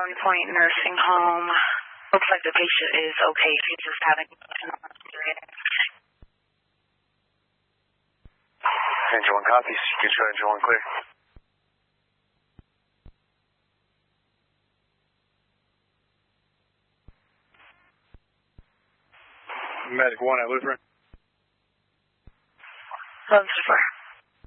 One Point Nursing Home. Looks like the patient is okay. He's just having an Engine 1 copies. Get your Engine 1 clear. Medic 1 at Lutheran. Lucifer.